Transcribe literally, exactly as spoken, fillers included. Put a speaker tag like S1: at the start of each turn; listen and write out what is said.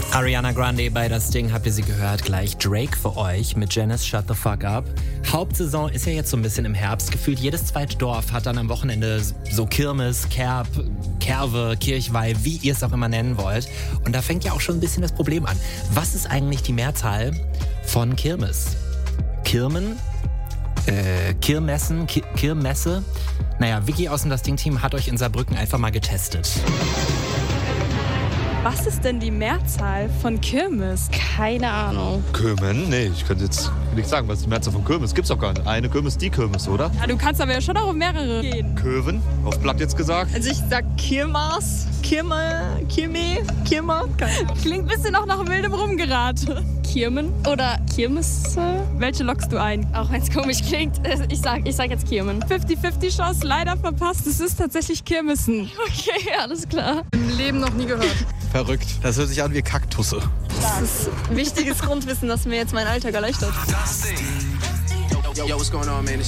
S1: Ariana Grande bei Das Ding, habt ihr sie gehört? Gleich Drake für euch mit Janice Shut the Fuck Up. Hauptsaison ist ja jetzt so ein bisschen im Herbst. Gefühlt jedes zweite Dorf hat dann am Wochenende so Kirmes, Kerb, Kerwe, Kirchweih, wie ihr es auch immer nennen wollt. Und da fängt ja auch schon ein bisschen das Problem an. Was ist eigentlich die Mehrzahl von Kirmes? Kirmen? Äh, Kirmessen? Ki- Kirmesse? Naja, Vicky aus dem Das Ding-Team hat euch in Saarbrücken einfach mal getestet.
S2: Was ist denn die Mehrzahl von Kirmes?
S3: Keine Ahnung.
S4: Kirmen? Nee, ich könnte jetzt nicht sagen, was ist die Mehrzahl von Kirmes? Gibt's doch gar nicht. Eine Kirmes, die Kirmes, oder?
S2: Ja, du kannst aber ja schon auch auf mehrere gehen.
S4: Köven, auf Blatt jetzt gesagt.
S5: Also ich sag Kirmas, Kirme, Kirme, Kirma.
S2: Klingt ein bisschen auch nach wildem Rumgerate.
S3: Kirmen oder Kirmesse?
S2: Welche lockst du ein?
S3: Auch wenn es komisch klingt, ich sag, ich sag jetzt Kirmen.
S2: fünfzig fünfzig Chance, leider verpasst. Es ist tatsächlich Kirmessen.
S3: Okay, alles klar.
S5: Im Leben noch nie gehört.
S6: Verrückt. Das hört sich an wie Kaktusse.
S5: Das ist wichtiges Grundwissen, das mir jetzt mein Alltag erleichtert.
S7: Yo, yo, what's going on, man? It's